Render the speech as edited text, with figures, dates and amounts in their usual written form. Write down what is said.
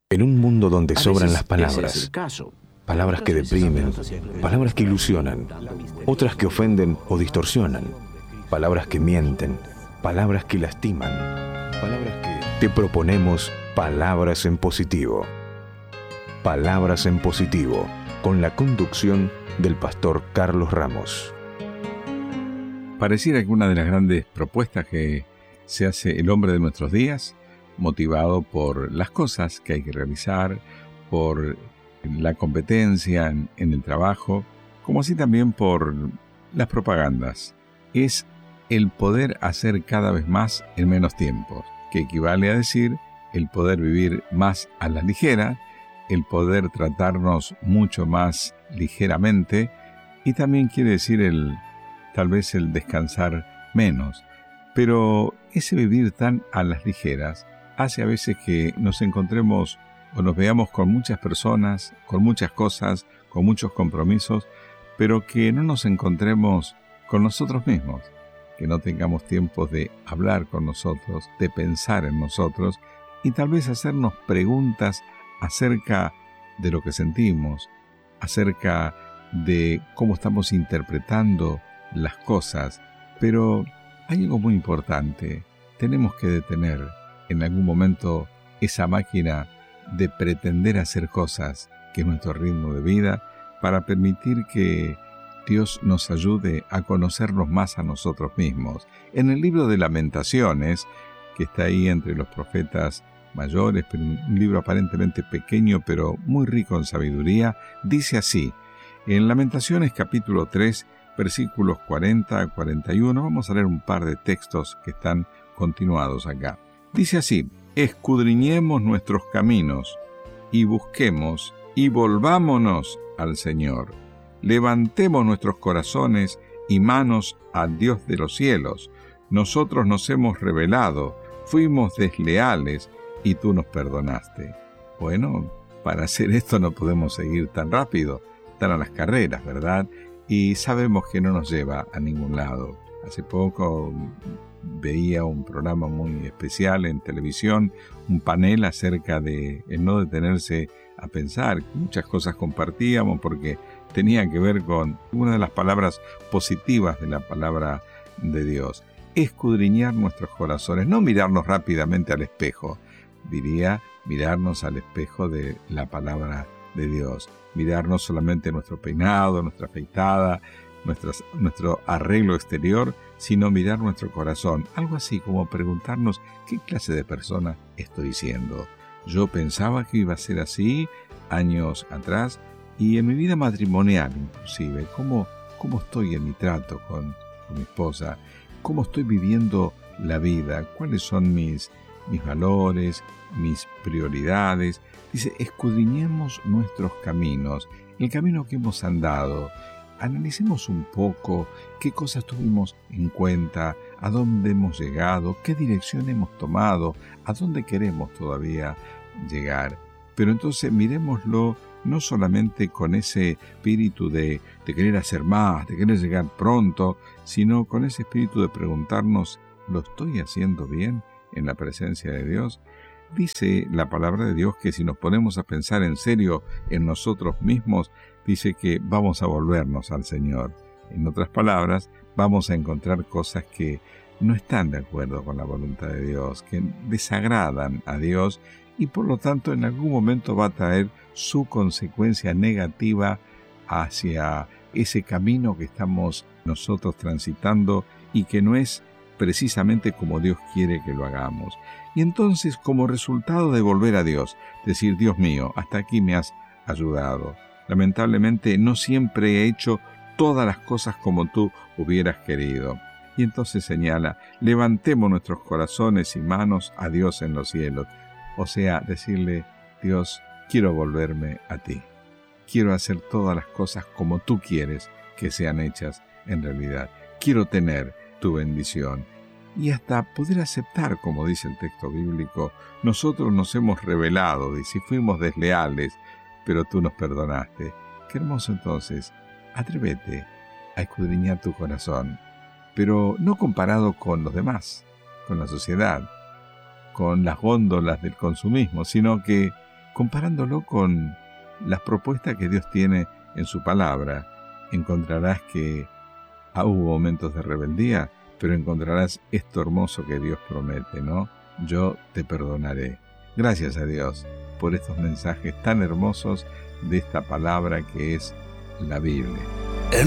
En un mundo donde A sobran veces las ese palabras, es el caso. palabras que Otras veces deprimen, hablamos hacia el palabras que ilusionan, otras que ofenden o distorsionan, palabras que mienten, palabras que lastiman, palabras que... Te proponemos Palabras en Positivo. Palabras en Positivo, con la conducción del pastor Carlos Ramos. Pareciera que una de las grandes propuestas que se hace el hombre de nuestros días, motivado por las cosas que hay que realizar, por la competencia en el trabajo, como así también por las propagandas, es el poder hacer cada vez más en menos tiempo, que equivale a decir el poder vivir más a la ligera, el poder tratarnos mucho más ligeramente, y también quiere decir tal vez el descansar menos. Pero ese vivir tan a las ligeras hace a veces que nos encontremos o nos veamos con muchas personas, con muchas cosas, con muchos compromisos, pero que no nos encontremos con nosotros mismos, que no tengamos tiempo de hablar con nosotros, de pensar en nosotros y tal vez hacernos preguntas acerca de lo que sentimos, acerca de cómo estamos interpretando las cosas. Pero hay algo muy importante: tenemos que detener en algún momento esa máquina de pretender hacer cosas, que es nuestro ritmo de vida, para permitir que Dios nos ayude a conocernos más a nosotros mismos. En el libro de Lamentaciones, que está ahí entre los profetas mayores, pero un libro aparentemente pequeño pero muy rico en sabiduría, dice así, en Lamentaciones capítulo 3, versículos 40 a 41, vamos a leer un par de textos que están continuados acá. Dice así: escudriñemos nuestros caminos y busquemos y volvámonos al Señor. Levantemos nuestros corazones y manos al Dios de los cielos. Nosotros nos hemos rebelado, fuimos desleales y tú nos perdonaste. Bueno, para hacer esto no podemos seguir tan rápido, tan a las carreras, ¿verdad? Y sabemos que no nos lleva a ningún lado. Hace poco veía un programa muy especial en televisión, un panel acerca de el no detenerse a pensar. Muchas cosas compartíamos porque tenía que ver con una de las palabras positivas de la palabra de Dios. Escudriñar nuestros corazones, no mirarnos rápidamente al espejo, diría mirarnos al espejo de la palabra de Dios, mirar no solamente nuestro peinado, nuestra afeitada, nuestro arreglo exterior, sino mirar nuestro corazón, algo así como preguntarnos qué clase de persona estoy siendo. Yo pensaba que iba a ser así años atrás, y en mi vida matrimonial inclusive, cómo estoy en mi trato con mi esposa, cómo estoy viviendo la vida, cuáles son mis valores, mis prioridades. Dice, escudriñemos nuestros caminos, el camino que hemos andado. Analicemos un poco qué cosas tuvimos en cuenta, a dónde hemos llegado, qué dirección hemos tomado, a dónde queremos todavía llegar. Pero entonces miremoslo no solamente con ese espíritu de querer hacer más, de querer llegar pronto, sino con ese espíritu de preguntarnos, ¿lo estoy haciendo bien en la presencia de Dios? Dice la palabra de Dios que si nos ponemos a pensar en serio en nosotros mismos, dice que vamos a volvernos al Señor. En otras palabras, vamos a encontrar cosas que no están de acuerdo con la voluntad de Dios, que desagradan a Dios, y por lo tanto en algún momento va a traer su consecuencia negativa hacia ese camino que estamos nosotros transitando y que no es precisamente como Dios quiere que lo hagamos. Y entonces, como resultado de volver a Dios, decir, Dios mío, hasta aquí me has ayudado. Lamentablemente no siempre he hecho todas las cosas como tú hubieras querido. Y entonces señala, levantemos nuestros corazones y manos a Dios en los cielos. O sea, decirle, Dios, quiero volverme a ti. Quiero hacer todas las cosas como tú quieres que sean hechas en realidad. Quiero tener tu bendición. Y hasta poder aceptar, como dice el texto bíblico, nosotros nos hemos rebelado, dice, fuimos desleales, pero tú nos perdonaste. Qué hermoso entonces. Atrévete a escudriñar tu corazón, pero no comparado con los demás, con la sociedad, con las góndolas del consumismo, sino que comparándolo con las propuestas que Dios tiene en su palabra, encontrarás que hubo momentos de rebeldía, pero encontrarás esto hermoso que Dios promete, ¿no? Yo te perdonaré. Gracias a Dios por estos mensajes tan hermosos de esta palabra que es la Biblia. En